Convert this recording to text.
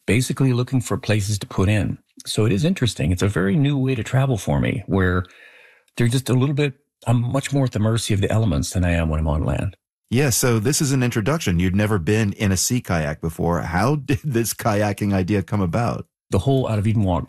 basically looking for places to put in. So it is interesting. It's a very new way to travel for me where they're just a little bit, I'm much more at the mercy of the elements than I am when I'm on land. Yeah, so this is an introduction. You'd never been in a sea kayak before. How did this kayaking idea come about? The whole Out of Eden Walk